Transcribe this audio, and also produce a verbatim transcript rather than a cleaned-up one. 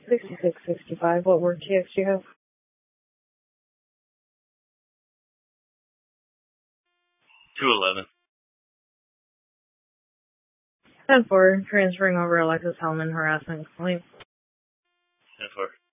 sixty-six sixty-five. What work T X do you have? two eleven. ten four, transferring over Alexis Hellman harassment complaint. ten four.